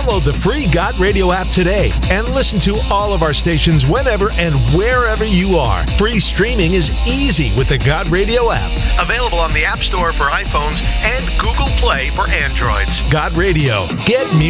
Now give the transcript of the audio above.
Download the free God Radio app today and listen to all of our stations whenever and wherever you are. Free streaming is easy with the God Radio app. Available on the App Store for iPhones and Google Play for Androids. God Radio. Get music.